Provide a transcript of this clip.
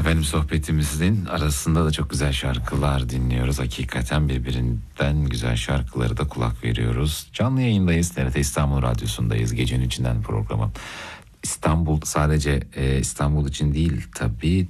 Efendim, sohbetimizin arasında da çok güzel şarkılar dinliyoruz. Hakikaten birbirinden güzel şarkıları da kulak veriyoruz. Canlı yayındayız. TRT İstanbul Radyosu'ndayız. Gecenin içinden programı. İstanbul sadece İstanbul için değil tabii.